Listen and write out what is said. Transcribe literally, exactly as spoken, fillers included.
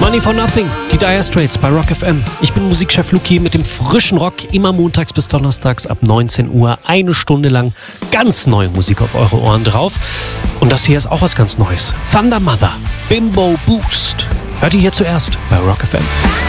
Money for Nothing, die Dire Straits bei Rock F M. Ich bin Musikchef Luki mit dem frischen Rock, immer montags bis donnerstags ab neunzehn Uhr. Eine Stunde lang ganz neue Musik auf eure Ohren drauf. Und das hier ist auch was ganz Neues. Thunder Mother, Bimbo Boost. Hört ihr hier zuerst bei Rock F M.